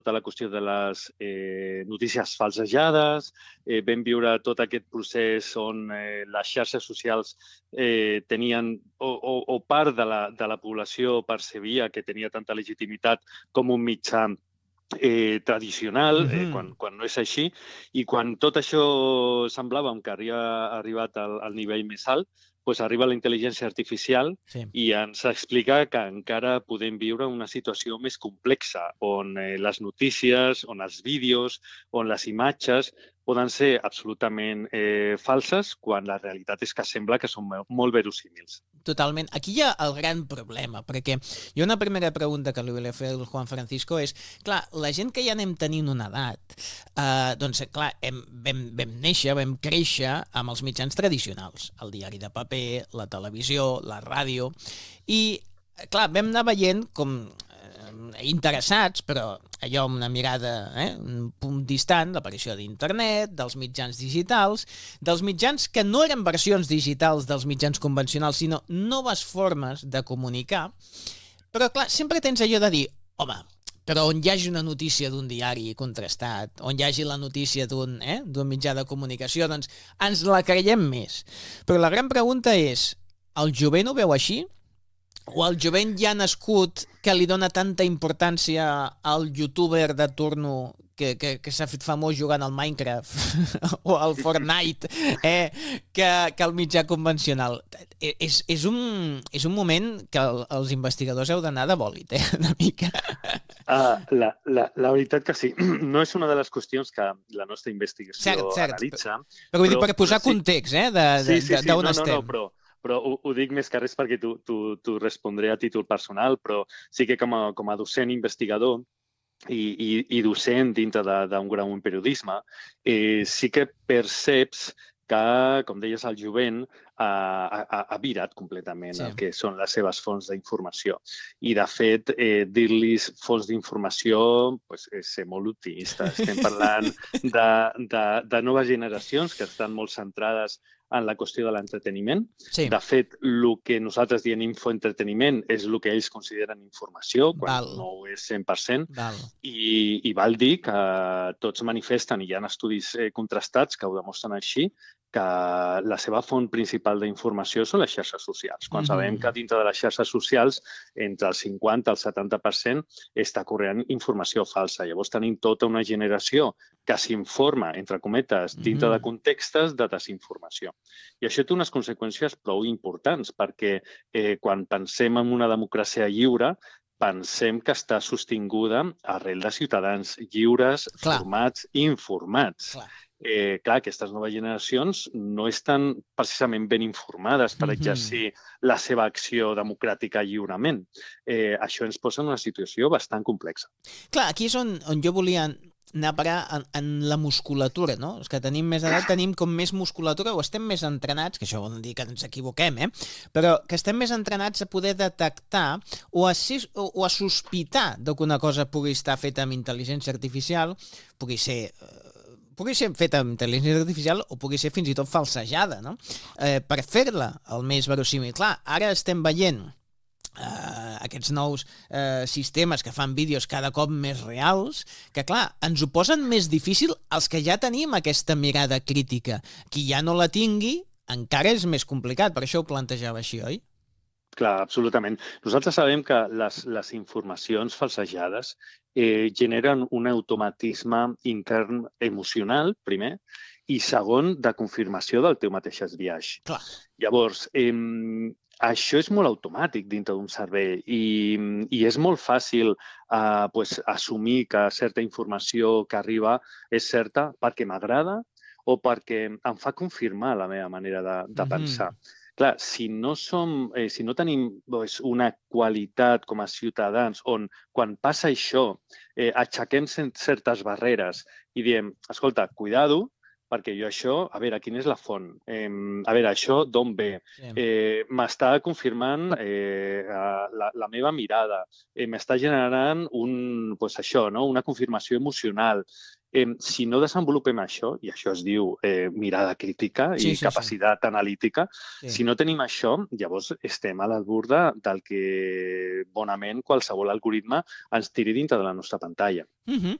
tota la qüestió de les notícies falsejades, vam viure tot aquest procés on les xarxes socials tenien, o part de la població percebia que tenia tanta legitimitat com un mitjà tradicional, quan no és així, i quan tot això semblava que havia arribat al nivell més alt, doncs arriba la intel·ligència artificial i ens explica que encara podem viure una situació més complexa, on les notícies, on els vídeos, on les imatges poden ser absolutament falses, quan la realitat és que sembla que són molt verosímils. Totalment. Aquí hi ha el gran problema, perquè hi ha una primera pregunta que li volia fer al Juan Francisco és, clar, la gent que ja anem tenint una edat, doncs, clar, vam néixer, vam créixer amb els mitjans tradicionals, el diari de paper, la televisió, la ràdio, i, clar, vam anar veient com interessats, però allò amb una mirada, un punt distant, l'aparició d'internet, dels mitjans digitals, dels mitjans que no eren versions digitals dels mitjans convencionals, sinó noves formes de comunicar. Però, clar, sempre tens allò de dir, home, però on hi hagi una notícia d'un diari contrastat, on hi hagi la notícia d'un mitjà de comunicació, doncs ens la creiem més. Però la gran pregunta és, el jovent ho veu així? O el jovent ja nascut que li dona tanta importància al youtuber de turno que s'ha fet famós jugant al Minecraft o al Fortnite que el mitjà convencional? És un moment que els investigadors heu d'anar de bòlit, una mica. La veritat que sí. No és una de les qüestions que la nostra investigació analitza. Però vull dir, per posar context d'on estem. Però ho dic més que res perquè t'ho respondré a títol personal, però sí que com a docent investigador i docent dintre d'un grau en periodisme, sí que perceps que, com deies, el jovent ha virat completament el que són les seves fonts d'informació. I, de fet, dir-los fonts d'informació és ser molt optimista. Estem parlant de noves generacions que estan molt centrades en la qüestió de l'entreteniment. De fet, el que nosaltres diem infoentreteniment és el que ells consideren informació, quan no ho és 100%, i val dir que tots manifesten, i hi ha estudis contrastats que ho demostren així, que la seva font principal d'informació són les xarxes socials. Quan sabem que dintre de les xarxes socials, entre el 50 i el 70% està corrent informació falsa. Llavors tenim tota una generació que s'informa, entre cometes, dintre de contextes de desinformació. I això té unes conseqüències prou importants, perquè quan pensem en una democràcia lliure, pensem que està sostinguda arrel de ciutadans lliures, formats i informats. Clar, aquestes noves generacions no estan precisament ben informades per exercir la seva acció democràtica lliurement. Això ens posa en una situació bastant complexa. Clar, aquí és on jo volia anar a parar en la musculatura, no? Els que tenim més edat tenim com més musculatura o estem més entrenats, que això vol dir que ens equivoquem, però que estem més entrenats a poder detectar o a sospitar que una cosa pugui estar feta amb intel·ligència artificial, pugui ser feta amb intel·ligència artificial o pugui ser fins i tot falsejada, no? Per fer-la el més verosímil. Clar, ara estem veient aquests nous sistemes que fan vídeos cada cop més reals, que clar, ens ho posen més difícil els que ja tenim aquesta mirada crítica. Qui ja no la tingui encara és més complicat, per això ho plantejava així, oi? Clar, absolutament. Nosaltres sabem que les informacions falsejades generen un automatisme intern emocional, primer, i segon, de confirmació del teu mateix esbiaix. Llavors, això és molt automàtic dintre d'un cervell i és molt fàcil assumir que certa informació que arriba és certa perquè m'agrada o perquè em fa confirmar la meva manera de pensar. Clar, si no tenim una qualitat com a ciutadans on quan passa això aixequem certes barreres i diem, escolta, cuidado, perquè jo això, a veure, quina és la font? A veure, això d'on ve? M'està confirmant la meva mirada, m'està generant una confirmació emocional. si no desenvolupem això, i això es diu mirada crítica i capacitat analítica, si no tenim això, llavors estem a l'albur del que bonament qualsevol algoritme ens tiri dintre de la nostra pantalla.